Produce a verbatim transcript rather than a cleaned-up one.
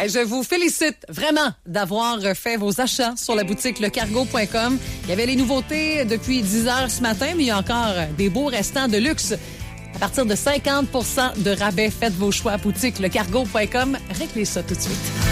Hey, je vous félicite vraiment d'avoir fait vos achats sur la boutique lecargo point com. Il y avait les nouveautés depuis dix heures ce matin, mais il y a encore des beaux restants de luxe. À partir de cinquante pour cent de rabais, faites vos choix à boutique lecargo point com. Réglez ça tout de suite.